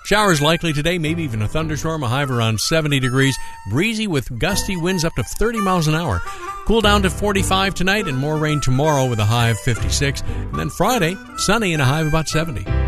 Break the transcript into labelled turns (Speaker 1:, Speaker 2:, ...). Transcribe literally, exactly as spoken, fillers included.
Speaker 1: Showers likely today, maybe even a thunderstorm, a high of around seventy degrees. Breezy with gusty winds up to thirty miles an hour. Cool down to forty-five tonight and more rain tomorrow with a high of fifty-six. And then Friday, sunny and a high of about seventy.